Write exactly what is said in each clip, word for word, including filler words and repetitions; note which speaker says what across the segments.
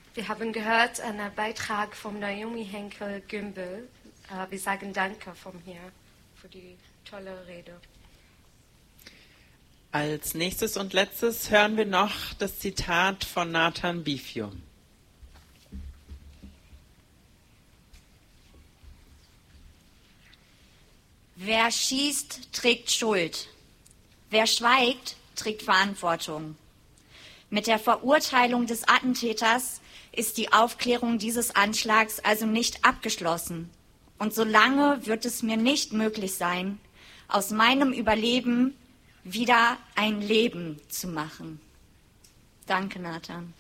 Speaker 1: Wir haben gehört einen Beitrag von Naomi Henkel-Gümbel. Wir sagen Danke von hier für die tolle Rede.
Speaker 2: Als nächstes und letztes hören wir noch das Zitat von Nathan Bifio.
Speaker 3: Wer schießt, trägt Schuld. Wer schweigt, trägt Verantwortung. Mit der Verurteilung des Attentäters ist die Aufklärung dieses Anschlags also nicht abgeschlossen. Und solange wird es mir nicht möglich sein, aus meinem Überleben wieder ein Leben zu machen. Danke, Nathan.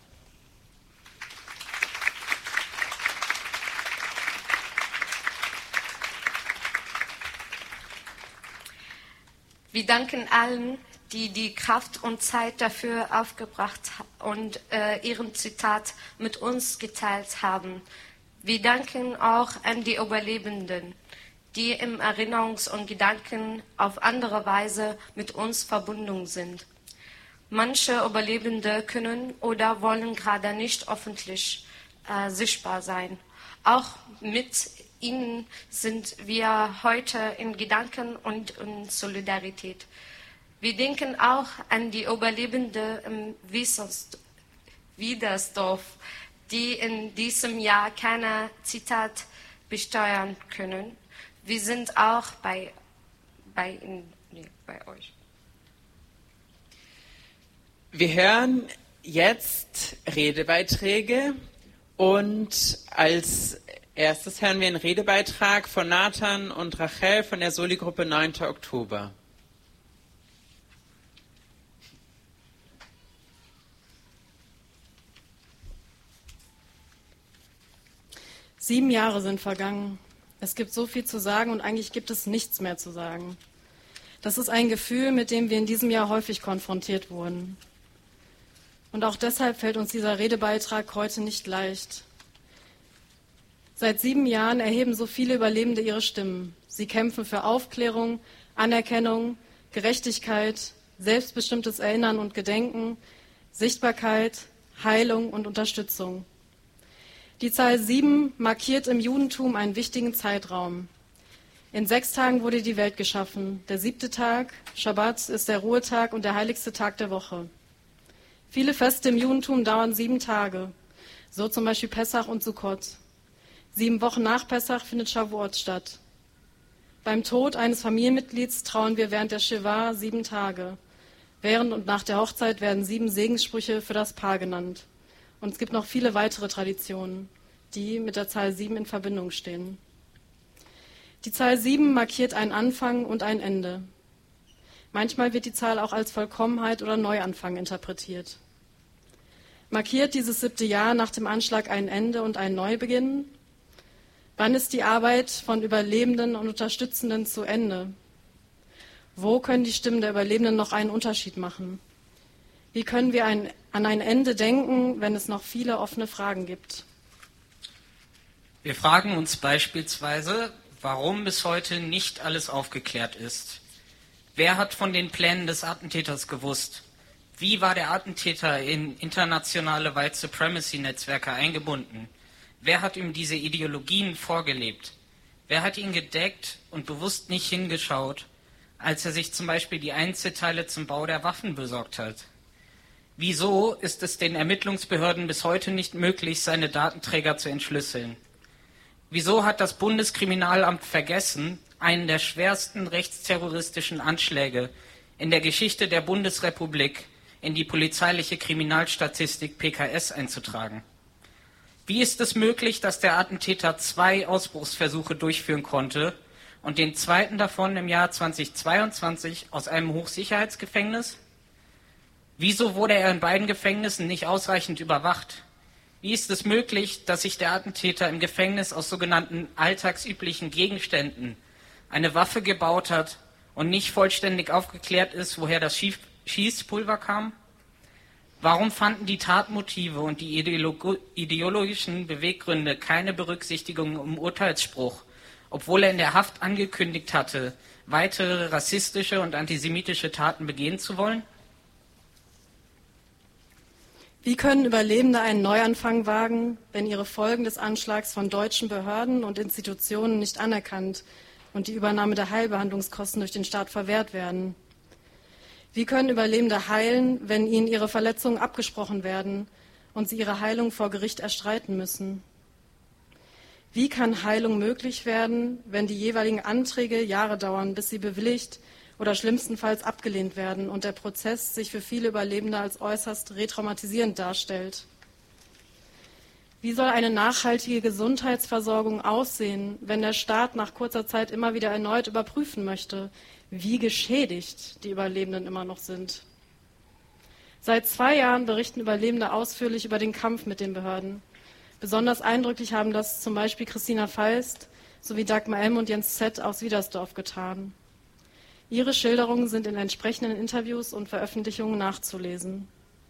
Speaker 1: Wir danken allen, die die Kraft und Zeit dafür aufgebracht und äh, ihren Zitat mit uns geteilt haben. Wir danken auch an die Überlebenden, die im Erinnerungs- und Gedanken auf andere Weise mit uns verbunden sind. Manche Überlebende können oder wollen gerade nicht öffentlich äh, sichtbar sein. Auch mit ihnen sind wir heute in Gedanken und in Solidarität. Wir denken auch an die Überlebenden im Wiedersdorf, die in diesem Jahr keine Zitat besteuern können. Wir sind auch bei, bei, nee, bei euch.
Speaker 2: Wir hören jetzt Redebeiträge und als erstes hören wir einen Redebeitrag von Nathan und Rachel von der Soli-Gruppe neunter Oktober.
Speaker 4: Sieben Jahre sind vergangen. Es gibt so viel zu sagen und eigentlich gibt es nichts mehr zu sagen. Das ist ein Gefühl, mit dem wir in diesem Jahr häufig konfrontiert wurden. Und auch deshalb fällt uns dieser Redebeitrag heute nicht leicht. Seit sieben Jahren erheben so viele Überlebende ihre Stimmen. Sie kämpfen für Aufklärung, Anerkennung, Gerechtigkeit, selbstbestimmtes Erinnern und Gedenken, Sichtbarkeit, Heilung und Unterstützung. Die Zahl sieben markiert im Judentum einen wichtigen Zeitraum. In sechs Tagen wurde die Welt geschaffen. Der siebte Tag, Schabbat, ist der Ruhetag und der heiligste Tag der Woche. Viele Feste im Judentum dauern sieben Tage, so zum Beispiel Pessach und Sukkot. Sieben Wochen nach Pessach findet Shavuot statt. Beim Tod eines Familienmitglieds trauern wir während der Shiva sieben Tage. Während und nach der Hochzeit werden sieben Segenssprüche für das Paar genannt. Und es gibt noch viele weitere Traditionen, die mit der Zahl sieben in Verbindung stehen. Die Zahl sieben markiert einen Anfang und ein Ende. Manchmal wird die Zahl auch als Vollkommenheit oder Neuanfang interpretiert. Markiert dieses siebte Jahr nach dem Anschlag ein Ende und ein Neubeginn? Wann ist die Arbeit von Überlebenden und Unterstützenden zu Ende? Wo können die Stimmen der Überlebenden noch einen Unterschied machen? Wie können wir ein, an ein Ende denken, wenn es noch viele offene Fragen gibt?
Speaker 5: Wir fragen uns beispielsweise, warum bis heute nicht alles aufgeklärt ist. Wer hat von den Plänen des Attentäters gewusst? Wie war der Attentäter in internationale White Supremacy-Netzwerke eingebunden? Wer hat ihm diese Ideologien vorgelebt? Wer hat ihn gedeckt und bewusst nicht hingeschaut, als er sich zum Beispiel die Einzelteile zum Bau der Waffen besorgt hat? Wieso ist es den Ermittlungsbehörden bis heute nicht möglich, seine Datenträger zu entschlüsseln? Wieso hat das Bundeskriminalamt vergessen, einen der schwersten rechtsterroristischen Anschläge in der Geschichte der Bundesrepublik in die polizeiliche Kriminalstatistik P K S einzutragen? Wie ist es möglich, dass der Attentäter zwei Ausbruchsversuche durchführen konnte und den zweiten davon im Jahr zweitausendzweiundzwanzig aus einem Hochsicherheitsgefängnis? Wieso wurde er in beiden Gefängnissen nicht ausreichend überwacht? Wie ist es möglich, dass sich der Attentäter im Gefängnis aus sogenannten alltagsüblichen Gegenständen eine Waffe gebaut hat und nicht vollständig aufgeklärt ist, woher das Schießpulver kam? Warum fanden die Tatmotive und die ideolo- ideologischen Beweggründe keine Berücksichtigung im Urteilsspruch, obwohl er in der Haft angekündigt hatte, weitere rassistische und antisemitische Taten begehen zu wollen?
Speaker 4: Wie können Überlebende einen Neuanfang wagen, wenn ihre Folgen des Anschlags von deutschen Behörden und Institutionen nicht anerkannt und die Übernahme der Heilbehandlungskosten durch den Staat verwehrt werden? Wie können Überlebende heilen, wenn ihnen ihre Verletzungen abgesprochen werden und sie ihre Heilung vor Gericht erstreiten müssen? Wie kann Heilung möglich werden, wenn die jeweiligen Anträge Jahre dauern, bis sie bewilligt oder schlimmstenfalls abgelehnt werden und der Prozess sich für viele Überlebende als äußerst retraumatisierend darstellt? Wie soll eine nachhaltige Gesundheitsversorgung aussehen, wenn der Staat nach kurzer Zeit immer wieder erneut überprüfen möchte, wie geschädigt die Überlebenden immer noch sind? Seit zwei Jahren berichten Überlebende ausführlich über den Kampf mit den Behörden. Besonders eindrücklich haben das zum Beispiel Christina Feist sowie Dagmar M. und Jens Z. aus Wiedersdorf getan. Ihre Schilderungen sind in entsprechenden Interviews und Veröffentlichungen nachzulesen.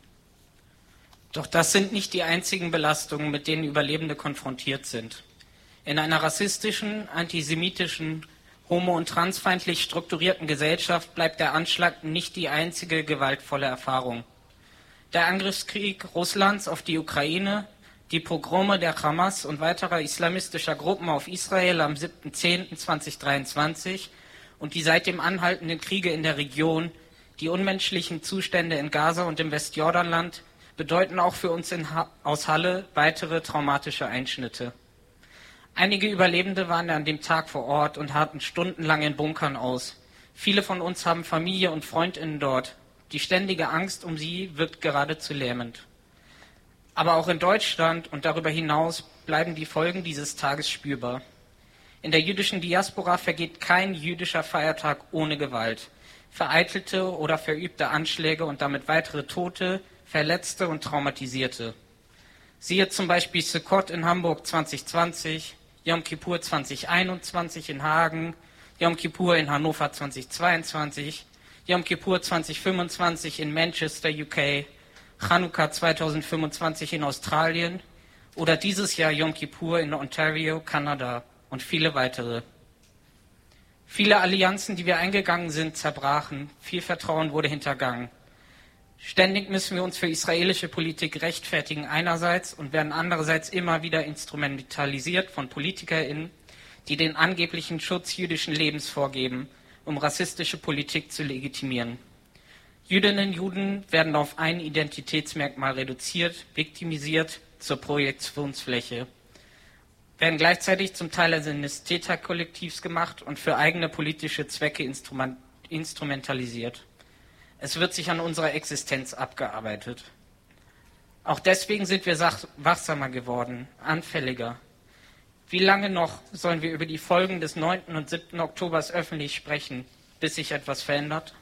Speaker 5: Doch das sind nicht die einzigen Belastungen, mit denen Überlebende konfrontiert sind. In einer rassistischen, antisemitischen, homo- und transfeindlich strukturierten Gesellschaft bleibt der Anschlag nicht die einzige gewaltvolle Erfahrung. Der Angriffskrieg Russlands auf die Ukraine, die Pogrome der Hamas und weiterer islamistischer Gruppen auf Israel am siebten zehnten zweitausenddreiundzwanzig und die seitdem anhaltenden Kriege in der Region, die unmenschlichen Zustände in Gaza und im Westjordanland bedeuten auch für uns in ha- aus Halle weitere traumatische Einschnitte. Einige Überlebende waren an dem Tag vor Ort und harrten stundenlang in Bunkern aus. Viele von uns haben Familie und FreundInnen dort. Die ständige Angst um sie wirkt geradezu lähmend. Aber auch in Deutschland und darüber hinaus bleiben die Folgen dieses Tages spürbar. In der jüdischen Diaspora vergeht kein jüdischer Feiertag ohne Gewalt. Vereitelte oder verübte Anschläge und damit weitere Tote, Verletzte und Traumatisierte. Siehe zum Beispiel Sukkot in Hamburg zwanzig zwanzig, Yom Kippur zwanzig einundzwanzig in Hagen, Yom Kippur in Hannover zwanzig zweiundzwanzig, Yom Kippur zwanzig fünfundzwanzig in Manchester, U K, Chanukka zweitausendfünfundzwanzig in Australien oder dieses Jahr Yom Kippur in Ontario, Kanada und viele weitere. Viele Allianzen, die wir eingegangen sind, zerbrachen, viel Vertrauen wurde hintergangen. Ständig müssen wir uns für israelische Politik rechtfertigen einerseits und werden andererseits immer wieder instrumentalisiert von PolitikerInnen, die den angeblichen Schutz jüdischen Lebens vorgeben, um rassistische Politik zu legitimieren. Jüdinnen und Juden werden auf ein Identitätsmerkmal reduziert, viktimisiert, zur Projektionsfläche, werden gleichzeitig zum Teil eines Täterkollektivs gemacht und für eigene politische Zwecke instrument- instrumentalisiert. Es wird sich an unserer Existenz abgearbeitet. Auch deswegen sind wir sach- wachsamer geworden, anfälliger. Wie lange noch sollen wir über die Folgen des neunten und siebten Oktobers öffentlich sprechen, bis sich etwas verändert?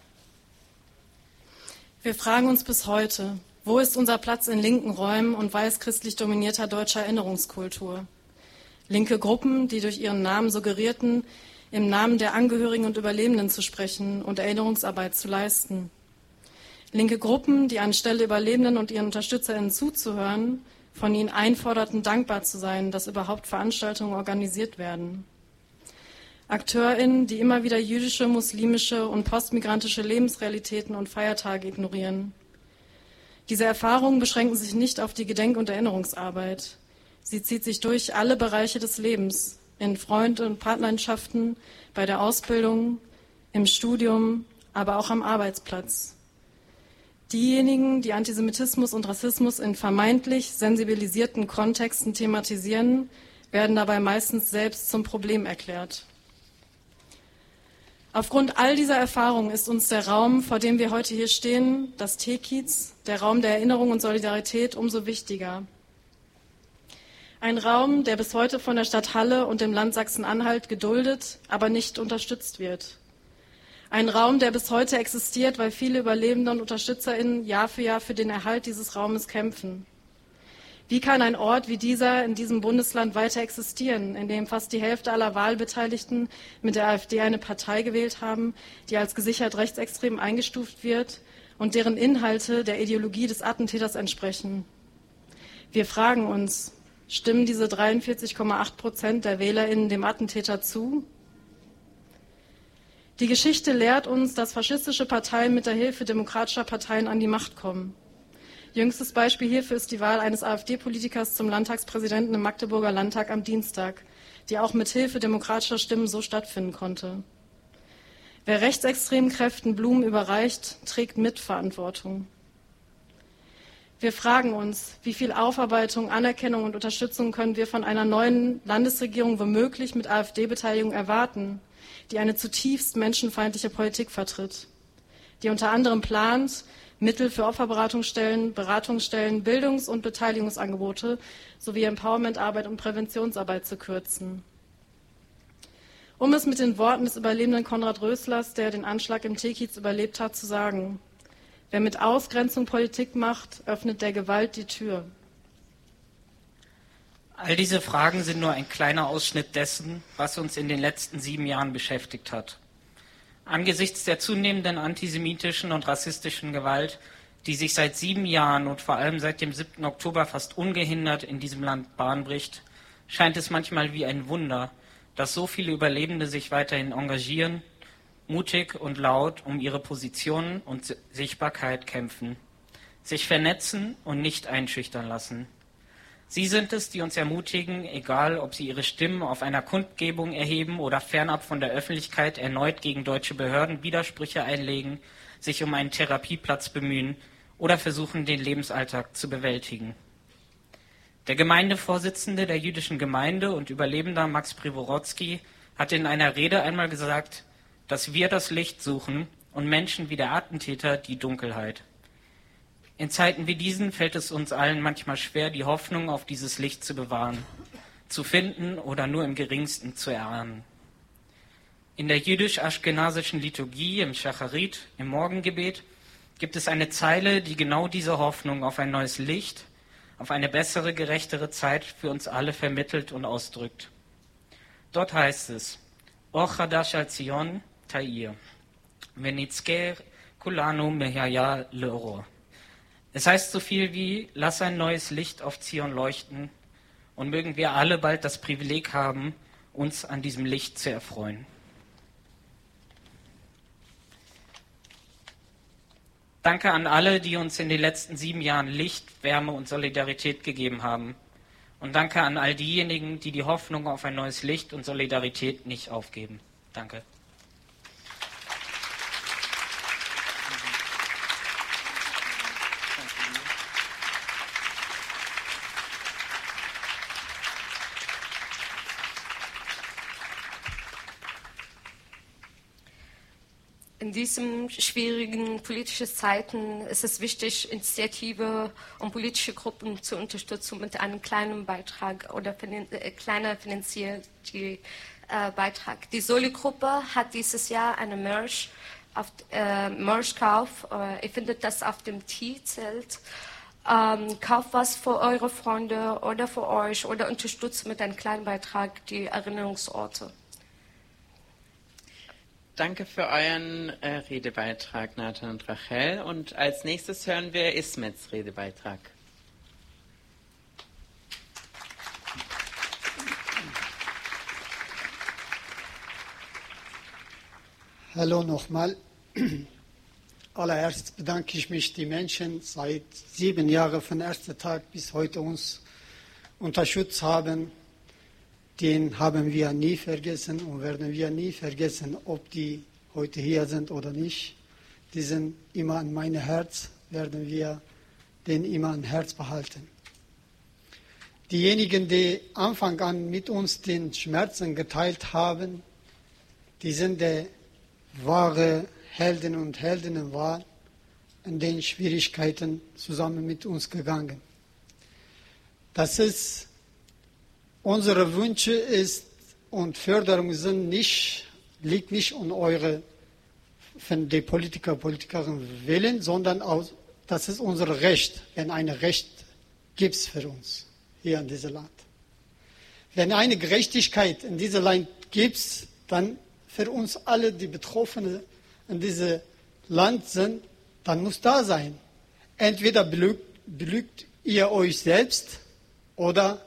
Speaker 4: Wir fragen uns bis heute, wo ist unser Platz in linken Räumen und weißchristlich dominierter deutscher Erinnerungskultur? Linke Gruppen, die durch ihren Namen suggerierten, im Namen der Angehörigen und Überlebenden zu sprechen und Erinnerungsarbeit zu leisten. Linke Gruppen, die anstelle Überlebenden und ihren UnterstützerInnen zuzuhören, von ihnen einforderten, dankbar zu sein, dass überhaupt Veranstaltungen organisiert werden. AkteurInnen, die immer wieder jüdische, muslimische und postmigrantische Lebensrealitäten und Feiertage ignorieren. Diese Erfahrungen beschränken sich nicht auf die Gedenk- und Erinnerungsarbeit. Sie zieht sich durch alle Bereiche des Lebens, in Freund- und Partnerschaften, bei der Ausbildung, im Studium, aber auch am Arbeitsplatz. Diejenigen, die Antisemitismus und Rassismus in vermeintlich sensibilisierten Kontexten thematisieren, werden dabei meistens selbst zum Problem erklärt. Aufgrund all dieser Erfahrungen ist uns der Raum, vor dem wir heute hier stehen, das T-Kiez, der Raum der Erinnerung und Solidarität, umso wichtiger. Ein Raum, der bis heute von der Stadt Halle und dem Land Sachsen-Anhalt geduldet, aber nicht unterstützt wird. Ein Raum, der bis heute existiert, weil viele Überlebende und UnterstützerInnen Jahr für Jahr für den Erhalt dieses Raumes kämpfen. Wie kann ein Ort wie dieser in diesem Bundesland weiter existieren, in dem fast die Hälfte aller Wahlbeteiligten mit der AfD eine Partei gewählt haben, die als gesichert rechtsextrem eingestuft wird und deren Inhalte der Ideologie des Attentäters entsprechen? Wir fragen uns, stimmen diese dreiundvierzig Komma acht Prozent der WählerInnen dem Attentäter zu? Die Geschichte lehrt uns, dass faschistische Parteien mit der Hilfe demokratischer Parteien an die Macht kommen. Jüngstes Beispiel hierfür ist die Wahl eines AfD-Politikers zum Landtagspräsidenten im Magdeburger Landtag am Dienstag, die auch mit Hilfe demokratischer Stimmen so stattfinden konnte. Wer rechtsextremen Kräften Blumen überreicht, trägt Mitverantwortung. Wir fragen uns, wie viel Aufarbeitung, Anerkennung und Unterstützung können wir von einer neuen Landesregierung womöglich mit AfD-Beteiligung erwarten, die eine zutiefst menschenfeindliche Politik vertritt, die unter anderem plant, Mittel für Opferberatungsstellen, Beratungsstellen, Bildungs- und Beteiligungsangebote sowie Empowermentarbeit und Präventionsarbeit zu kürzen. Um es mit den Worten des überlebenden Konrad Röslers, der den Anschlag im Teekiez überlebt hat, zu sagen: Wer mit Ausgrenzung Politik macht, öffnet der Gewalt die Tür.
Speaker 5: All diese Fragen sind nur ein kleiner Ausschnitt dessen, was uns in den letzten sieben Jahren beschäftigt hat. Angesichts der zunehmenden antisemitischen und rassistischen Gewalt, die sich seit sieben Jahren und vor allem seit dem siebten Oktober fast ungehindert in diesem Land Bahn bricht, scheint es manchmal wie ein Wunder, dass so viele Überlebende sich weiterhin engagieren, mutig und laut um ihre Positionen und Sichtbarkeit kämpfen, sich vernetzen und nicht einschüchtern lassen. Sie sind es, die uns ermutigen, egal ob sie ihre Stimmen auf einer Kundgebung erheben oder fernab von der Öffentlichkeit erneut gegen deutsche Behörden Widersprüche einlegen, sich um einen Therapieplatz bemühen oder versuchen, den Lebensalltag zu bewältigen. Der Gemeindevorsitzende der jüdischen Gemeinde und Überlebender Max Privorotsky hat in einer Rede einmal gesagt, dass wir das Licht suchen und Menschen wie der Attentäter die Dunkelheit. In Zeiten wie diesen fällt es uns allen manchmal schwer, die Hoffnung auf dieses Licht zu bewahren, zu finden oder nur im Geringsten zu erahnen. In der jüdisch-aschkenasischen Liturgie, im Shacharit, im Morgengebet, gibt es eine Zeile, die genau diese Hoffnung auf ein neues Licht, auf eine bessere, gerechtere Zeit für uns alle vermittelt und ausdrückt. Dort heißt es: Or chadash al Zion ta'ir, venitzker kulanu mehaya le'oro. Es heißt so viel wie: Lass ein neues Licht auf Zion leuchten, und mögen wir alle bald das Privileg haben, uns an diesem Licht zu erfreuen. Danke an alle, die uns in den letzten sieben Jahren Licht, Wärme und Solidarität gegeben haben. Und danke an all diejenigen, die die Hoffnung auf ein neues Licht und Solidarität nicht aufgeben. Danke.
Speaker 1: In diesen schwierigen politischen Zeiten ist es wichtig, Initiative und politische Gruppen zu unterstützen mit einem kleinen Beitrag oder finan- äh, kleiner finanzieller äh, Beitrag. Die Soli-Gruppe hat dieses Jahr eine Merch, auf, äh, Merch-Kauf. Äh, ihr findet das auf dem T-Zelt. Ähm, kauft was für eure Freunde oder für euch oder unterstützt mit einem kleinen Beitrag die Erinnerungsorte.
Speaker 2: Danke für euren äh, Redebeitrag, Nathan und Rachel. Und als nächstes hören wir Ismets Redebeitrag.
Speaker 6: Hallo nochmal. Allererst bedanke ich mich, die Menschen seit sieben Jahren von ersten Tag bis heute uns unterstützt haben. Den haben wir nie vergessen und werden wir nie vergessen, ob die heute hier sind oder nicht. Die sind immer in meinem Herz, werden wir den immer im Herz behalten. Diejenigen, die Anfang an mit uns den Schmerzen geteilt haben, die sind die wahre Helden und Heldinnen waren, in den Schwierigkeiten zusammen mit uns gegangen. Das ist Unsere Wünsche ist und Förderung sind nicht, liegt nicht an eure, von den Politiker, Politikerinnen willen, sondern auch, das ist unser Recht, wenn ein Recht gibt es für uns hier in diesem Land. Wenn eine Gerechtigkeit in diesem Land gibt, dann für uns alle, die Betroffenen in diesem Land sind, dann muss da sein. Entweder belügt, belügt ihr euch selbst oder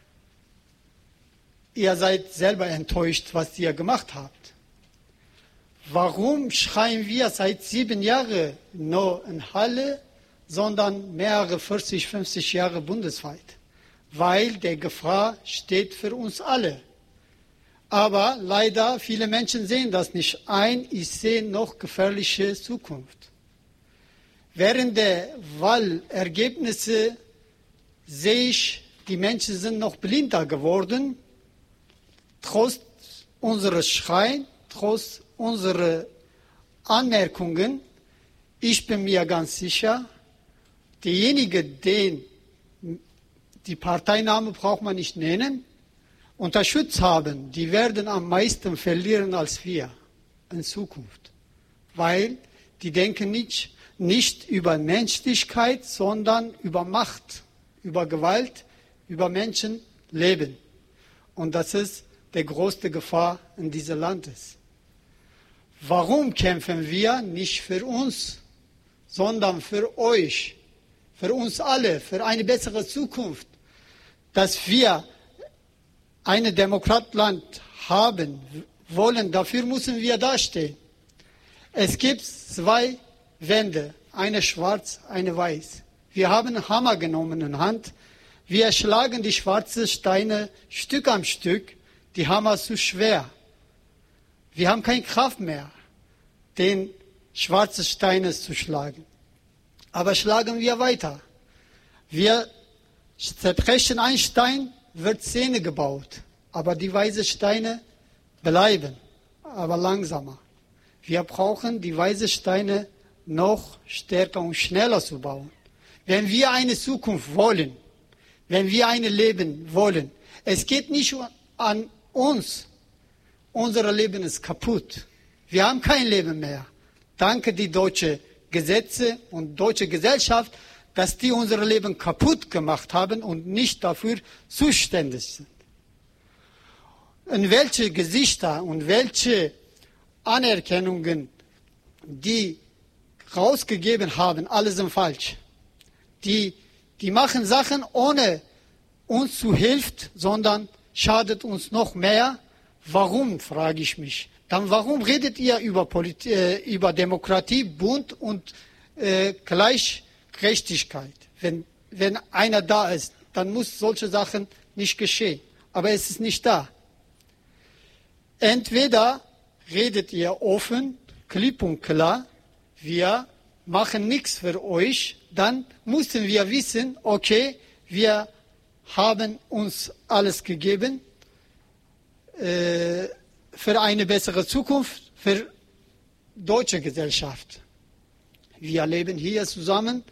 Speaker 6: ihr seid selber enttäuscht, was ihr gemacht habt. Warum schreien wir seit sieben Jahren nur in Halle, sondern mehrere vierzig, fünfzig Jahre bundesweit, weil die Gefahr steht für uns alle. Aber leider, viele Menschen sehen das nicht ein. Ich sehe noch gefährliche Zukunft. Während der Wahlergebnisse sehe ich, die Menschen sind noch blinder geworden, trotz unserer Schreien, trotz unserer Anmerkungen. Ich bin mir ganz sicher, diejenigen, den die Parteiname braucht man nicht nennen, unter Schutz haben, die werden am meisten verlieren als wir in Zukunft. Weil die denken nicht, nicht über Menschlichkeit, sondern über Macht, über Gewalt, über Menschenleben. Und das ist die größte Gefahr in diesem Land. Warum kämpfen wir nicht für uns, sondern für euch, für uns alle, für eine bessere Zukunft, dass wir ein Demokratland haben wollen, dafür müssen wir dastehen. Es gibt zwei Wände, eine schwarz, eine weiß. Wir haben einen Hammer genommen in Hand. Wir schlagen die schwarzen Steine Stück am Stück. Die Hammer ist zu schwer. Wir haben keine Kraft mehr, den schwarzen Stein zu schlagen. Aber schlagen wir weiter. Wir zerbrechen einen Stein, wird Zähne gebaut, aber die weißen Steine bleiben, aber langsamer. Wir brauchen die weißen Steine noch stärker und schneller zu bauen. Wenn wir eine Zukunft wollen, wenn wir ein Leben wollen, es geht nicht an uns. Unser Leben ist kaputt. Wir haben kein Leben mehr. Danke die deutschen Gesetze und deutsche Gesellschaft, dass die unser Leben kaputt gemacht haben und nicht dafür zuständig sind. Und welche Gesichter und welche Anerkennungen die rausgegeben haben, alle sind falsch. Die, die machen Sachen ohne uns zu helfen, sondern schadet uns noch mehr. Warum, frage ich mich. Dann warum redet ihr über, Polit äh, über Demokratie, Bund und äh, Gleichgerechtigkeit? Wenn, wenn einer da ist, dann muss solche Sachen nicht geschehen. Aber es ist nicht da. Entweder redet ihr offen, klipp und klar, wir machen nichts für euch, dann müssen wir wissen, okay, wir haben uns alles gegeben äh, für eine bessere Zukunft, für deutsche Gesellschaft. Wir leben hier zusammen.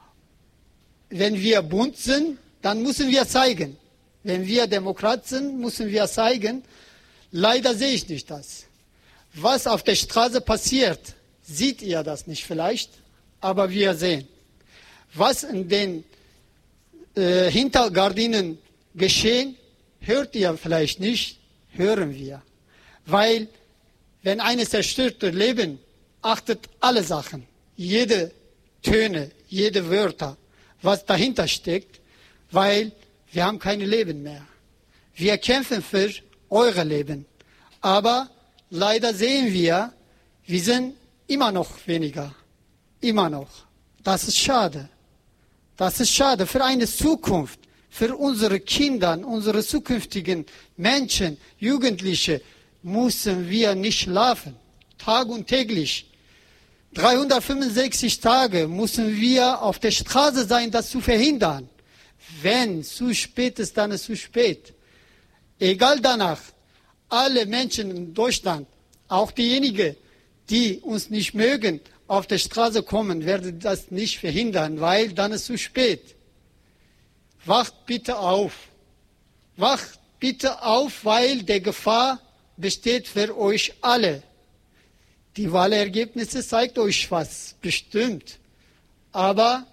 Speaker 6: Wenn wir bunt sind, dann müssen wir zeigen. Wenn wir Demokrat sind, müssen wir zeigen. Leider sehe ich nicht das. Was auf der Straße passiert, seht ihr das nicht vielleicht, aber wir sehen. Was in den äh, Hintergardinen geschehen, hört ihr vielleicht nicht, hören wir. Weil, wenn eines zerstörte Leben, achtet alle Sachen, jede Töne, jede Wörter, was dahinter steckt, weil wir haben kein Leben mehr. Wir kämpfen für euer Leben, aber leider sehen wir, wir sind immer noch weniger, immer noch. Das ist schade. Das ist schade für eine Zukunft, für unsere Kinder, unsere zukünftigen Menschen, Jugendliche, müssen wir nicht schlafen, Tag und täglich. dreihundertfünfundsechzig Tage müssen wir auf der Straße sein, das zu verhindern. Wenn zu spät ist, dann ist es zu spät. Egal danach, alle Menschen in Deutschland, auch diejenigen, die uns nicht mögen, auf der Straße kommen, werden das nicht verhindern, weil dann ist es zu spät. Wacht bitte auf. Wacht bitte auf, weil die Gefahr besteht für euch alle. Die Wahlergebnisse zeigt euch was, bestimmt. Aber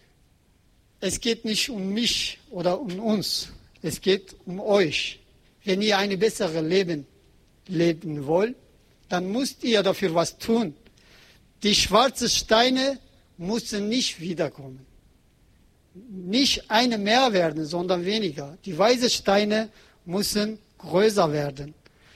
Speaker 6: es geht nicht um mich oder um uns. Es geht um euch. Wenn ihr ein besseres Leben leben wollt, dann müsst ihr dafür was tun. Die schwarzen Steine müssen nicht wiederkommen. Nicht eine mehr werden, sondern weniger. Die weißen Steine müssen größer werden.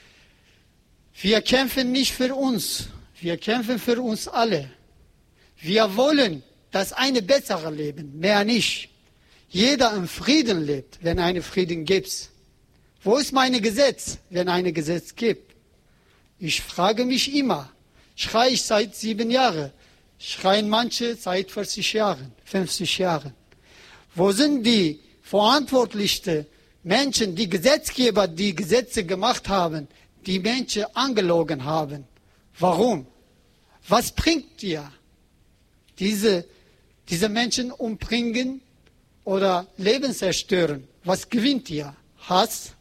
Speaker 6: Wir kämpfen nicht für uns. Wir kämpfen für uns alle. Wir wollen das eine bessere Leben, mehr nicht. Jeder im Frieden lebt, wenn es Frieden gibt. Wo ist mein Gesetz, wenn ein Gesetz gibt? Ich frage mich immer, schreie ich seit sieben Jahren, schreien manche seit vierzig Jahren, fünfzig Jahren. Wo sind die verantwortlichen Menschen, die Gesetzgeber, die Gesetze gemacht haben, die Menschen angelogen haben? Warum? Was bringt dir diese, diese Menschen umbringen oder Leben zerstören? Was gewinnt ihr? Hass?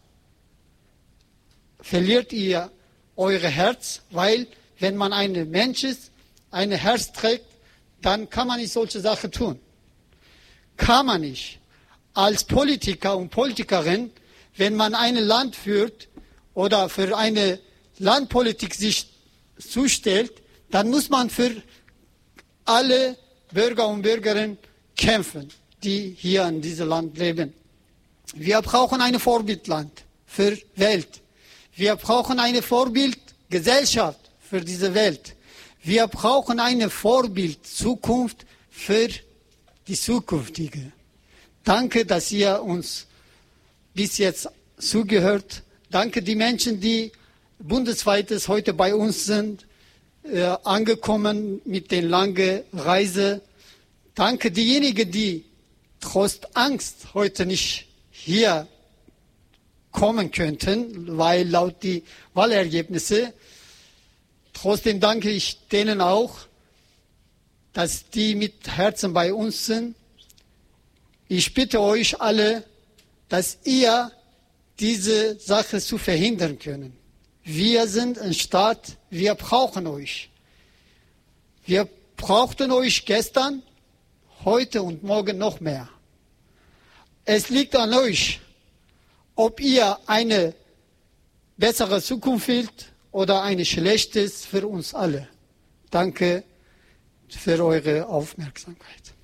Speaker 6: Verliert ihr euer Herz? Weil wenn man ein Mensch ist, ein Herz trägt, dann kann man nicht solche Sachen tun. Kann man nicht. Als Politiker und Politikerin, wenn man ein Land führt oder für eine Landpolitik sich zustellt, dann muss man für alle Bürger und Bürgerinnen kämpfen, die hier in diesem Land leben. Wir brauchen ein Vorbildland für die Welt. Wir brauchen eine Vorbildgesellschaft für diese Welt. Wir brauchen eine Vorbildzukunft für die zukünftige. Danke, dass ihr uns bis jetzt zugehört. Danke die Menschen, die bundesweit heute bei uns sind, äh, angekommen mit den langen Reise. Danke diejenigen, die trotz Angst heute nicht hier kommen könnten, weil laut die Wahlergebnisse. Trotzdem danke ich denen auch, dass die mit Herzen bei uns sind. Ich bitte euch alle, dass ihr diese Sache zu verhindern können. Wir sind ein Staat, wir brauchen euch. Wir brauchten euch gestern, heute und morgen noch mehr. Es liegt an euch, ob ihr eine bessere Zukunft wollt oder eine schlechte für uns alle. Danke für eure Aufmerksamkeit.